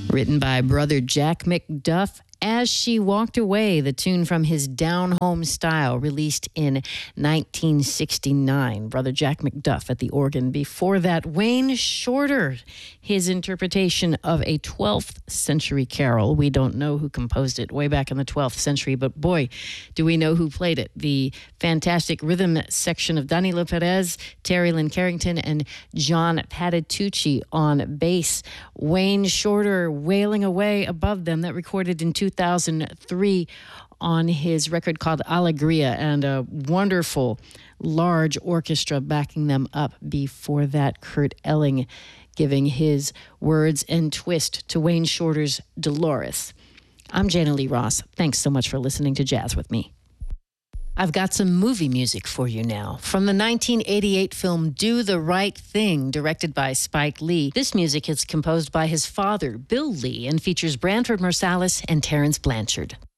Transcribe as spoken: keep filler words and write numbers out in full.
Written by brother Jack McDuff. As She Walked Away, the tune from his Down Home Style, released in nineteen sixty-nine. Brother Jack McDuff at the organ. Before that, Wayne Shorter, his interpretation of a twelfth century carol. We don't know who composed it way back in the twelfth century, but boy, do we know who played it. The fantastic rhythm section of Danilo Perez, Terry Lynn Carrington, and John Patitucci on bass. Wayne Shorter wailing away above them, that recorded in two thousand three on his record called Alegria, and a wonderful large orchestra backing them up. Before that, Kurt Elling giving his words and twist to Wayne Shorter's Dolores. I'm Jana Lee Ross. Thanks so much for listening to Jazz with me. I've got some movie music for you now. From the nineteen eighty-eight film Do the Right Thing, directed by Spike Lee. This music is composed by his father, Bill Lee, and features Branford Marsalis and Terrence Blanchard.